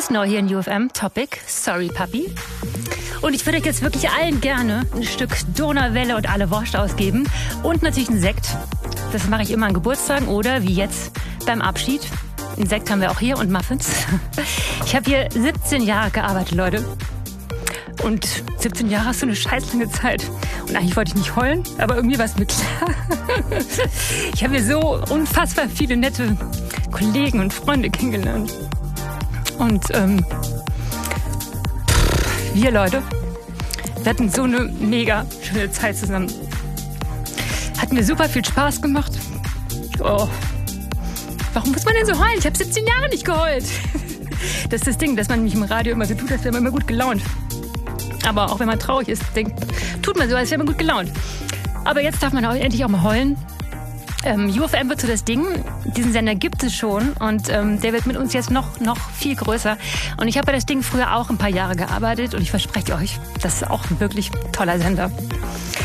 ist neu hier in UFM. Topic, Sorry Puppy. Und ich würde euch jetzt wirklich allen gerne ein Stück Donauwelle und alle Wurst ausgeben. Und natürlich einen Sekt. Das mache ich immer an Geburtstagen oder wie jetzt beim Abschied. Einen Sekt haben wir auch hier und Muffins. Ich habe hier 17 Jahre gearbeitet, Leute. Und 17 Jahre ist so eine scheiß lange Zeit. Und eigentlich wollte ich nicht heulen, aber irgendwie war es mir klar. Ich habe hier so unfassbar viele nette Kollegen und Freunde kennengelernt. Und wir Leute, wir hatten so eine mega schöne Zeit zusammen. Hat mir super viel Spaß gemacht. Oh. Warum muss man denn so heulen? Ich habe 17 Jahre nicht geheult. Das ist das Ding, dass man mich im Radio immer so tut, als wäre man immer gut gelaunt. Aber auch wenn man traurig ist, tut man so, als wäre man gut gelaunt. Aber jetzt darf man auch endlich auch mal heulen. UFM wird so das Ding. Diesen Sender gibt es schon und der wird mit uns jetzt noch viel größer. Und ich habe bei das Ding früher auch ein paar Jahre gearbeitet und ich verspreche euch, das ist auch ein wirklich toller Sender.